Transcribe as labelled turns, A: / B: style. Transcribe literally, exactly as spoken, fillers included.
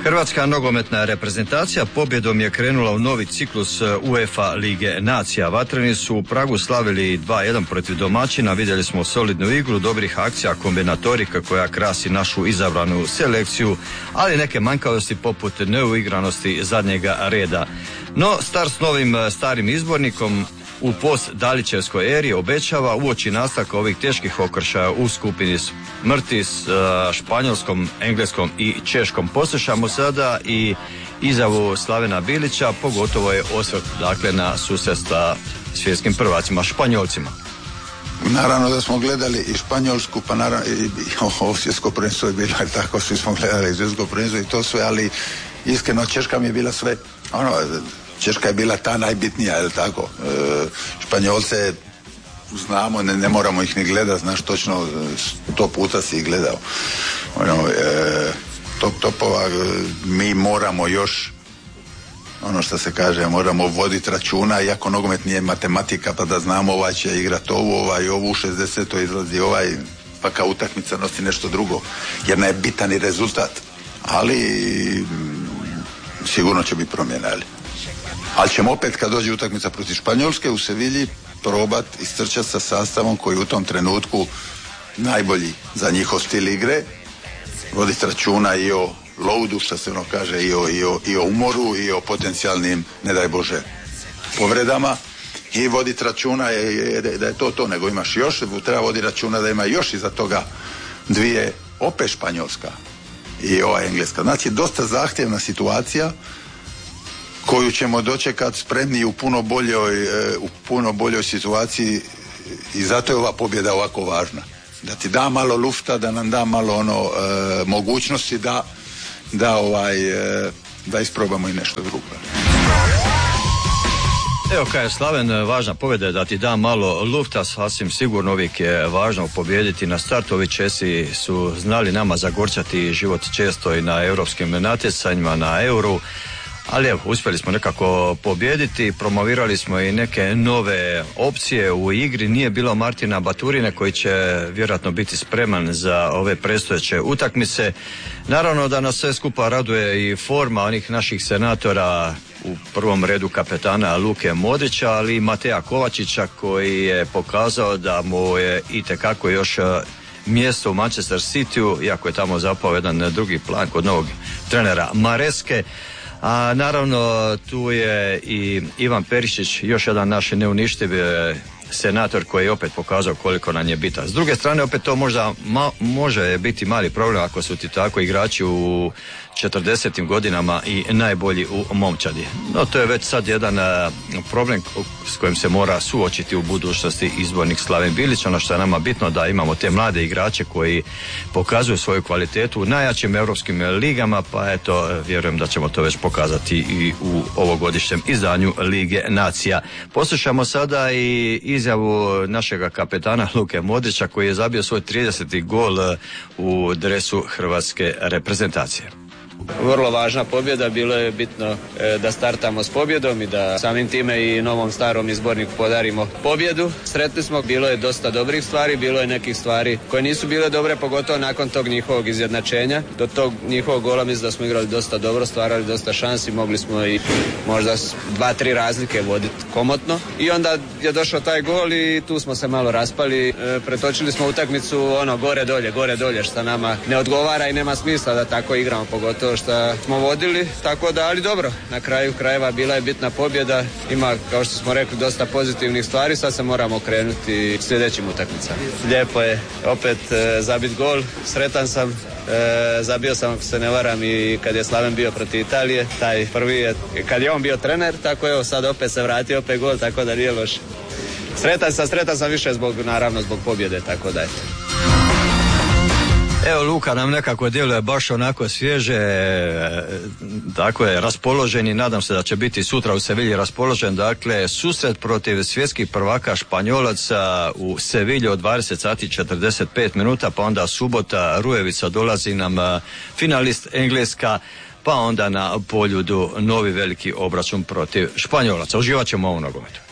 A: Hrvatska nogometna reprezentacija pobjedom je krenula u novi ciklus UEFA Lige nacija. Vatreni su u Pragu slavili dva jedan protiv domaćina, vidjeli smo solidnu igru, dobrih akcija, kombinatorika koja krasi našu izabranu selekciju, ali neke manjkavosti poput neuigranosti zadnjega reda. No, star s novim starim izbornikom u post Dalićevskoj eri obećava uoči nastavka ovih teških okršaja u skupini smrti s uh, Španjolskom, Engleskom i Češkom. Poslušamo sada i izjavu Slavena Bilića, pogotovo je osvrt dakle na susret sa svjetskim prvacima Španjolcima.
B: Naravno da smo gledali i Španjolsku, pa naravno i, i ovo svjetsko prvenstvo je bilo tako, svi smo gledali svjetsko prvenstvo i to sve, ali iskreno Češka mi je bila sve, ono, Češka je bila ta najbitnija, je li tako? E, Španjolce znamo, ne, ne moramo ih ni gledati, znaš točno, sto puta si ih gledao. Ono, e, top topova, mi moramo još, ono što se kaže, moramo voditi računa, iako nogomet nije matematika, pa da znamo ovaj će igrati ovu, ovaj ovu, u šezdesetoj izlazi ovaj, pa kao utakmica nosi nešto drugo, jer ne je bitan i rezultat, ali sigurno će biti promjena, ali. Ali ćemo opet kad dođe utakmica protiv Španjolske u Sevilji probat istrčati sa sastavom koji u tom trenutku najbolji za njihov stil igre, voditi računa i o loadu, što se ono kaže, i o, i o, i o umoru i o potencijalnim, ne daj Bože, povredama, i voditi računa je, je, da je to to, nego imaš još, treba voditi računa da ima još iza toga dvije, opet Španjolska i ova Engleska. Znači dosta zahtjevna situacija koju ćemo dočekati spremni u puno boljoj, u puno boljoj situaciji, i zato je ova pobjeda ovako važna. Da ti da malo lufta, da nam da malo ono e, mogućnosti da da ovaj e, da isprobamo i nešto drugo.
A: Evo kaže Slaven, važna pobjeda je da ti da malo lufta, sasvim sigurno uvijek je važno pobijediti na startu. Ovi Česi su znali nama zagorčati život često i na europskim natjecanjima, na Euru. Ali evo, uspjeli smo nekako pobijediti, promovirali smo i neke nove opcije u igri. Nije bilo Martina Baturine koji će vjerojatno biti spreman za ove predstojeće utakmice. Naravno da nas sve skupa raduje i forma onih naših senatora, u prvom redu kapetana Luke Modrića, ali i Mateja Kovačića koji je pokazao da mu je itekako još mjesto u Manchester Cityu, iako je tamo zapao jedan drugi plan kod novog trenera Mareske. A naravno tu je i Ivan Perišić, još jedan naš neuništiv senator koji je opet pokazao koliko nam je bitan. S druge strane opet to možda ma, može biti mali problem ako su ti tako igrači u četrdesetim godinama i najbolji u momčadi. No to je već sad jedan a, problem s kojim se mora suočiti u budućnosti izbornik Slaven Bilić. Ono što je nama bitno da imamo te mlade igrače koji pokazuju svoju kvalitetu u najjačim europskim ligama, pa eto vjerujem da ćemo to već pokazati i u ovogodišnjem izdanju Lige nacija. Poslušamo sada i izjavu našega kapetana Luke Modrića koji je zabio svoj trideseti gol u dresu hrvatske reprezentacije.
C: Vrlo važna pobjeda, bilo je bitno e, da startamo s pobjedom i da samim time i novom starom izborniku podarimo pobjedu. Sretni smo, bilo je dosta dobrih stvari, bilo je nekih stvari koje nisu bile dobre, pogotovo nakon tog njihovog izjednačenja. Do tog njihovog gola mislim da smo igrali dosta dobro, stvarali dosta šansi, mogli smo i možda dva, tri razlike voditi komotno. I onda je došao taj gol i tu smo se malo raspali, e, pretočili smo utakmicu ono gore dolje, gore dolje, što nama ne odgovara i nema smisla da tako igramo, pogotovo što smo vodili, tako da, ali dobro, na kraju krajeva bila je bitna pobjeda, ima, kao što smo rekli, dosta pozitivnih stvari, sad se moramo okrenuti sljedećim utakmicama. Lijepo je opet e, zabit gol, sretan sam, e, zabio sam, ako se ne varam, i kad je Slaven bio protiv Italije, taj prvi je, kad je on bio trener, tako evo sad opet se vratio, opet gol, tako da nije loše. Sretan sam, sretan sam više zbog, naravno, zbog pobjede, tako da eto.
A: Evo Luka nam nekako djeluje baš onako svježe, tako je, raspoložen i nadam se da će biti sutra u Sevilji raspoložen. Dakle, susret protiv svjetskih prvaka Španjolaca u Sevilji od dvadeset sati i četrdeset pet minuta, pa onda subota Rujevica dolazi nam finalist Engleska, pa onda na Poljudu novi veliki obračun protiv Španjolaca. Uživat ćemo u nogometu.